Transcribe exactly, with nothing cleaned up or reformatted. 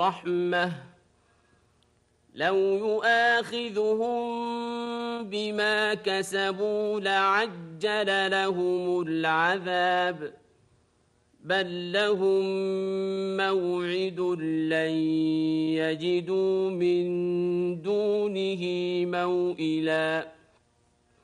رحمة لو يؤاخذهم بما كسبوا لعجل لهم العذاب بل لهم موعد لن يجدوا من دونه موئلا